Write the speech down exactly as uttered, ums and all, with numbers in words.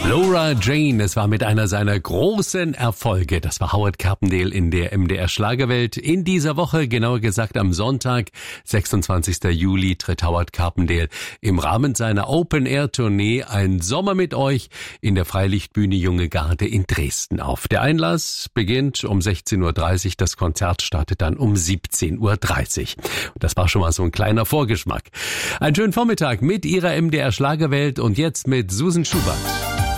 Laura Jane, es war mit einer seiner großen Erfolge. Das war Howard Carpendale in der M D R Schlagerwelt. In dieser Woche, genauer gesagt am Sonntag, sechsundzwanzigster Juli, tritt Howard Carpendale im Rahmen seiner Open-Air-Tournee Ein Sommer mit euch in der Freilichtbühne Junge Garde in Dresden auf. Der Einlass beginnt um sechzehn Uhr dreißig, das Konzert startet dann um siebzehn Uhr dreißig. Das war schon mal so ein kleiner Vorgeschmack. Einen schönen Vormittag mit Ihrer M D R Schlagerwelt und jetzt mit Susan Schubert.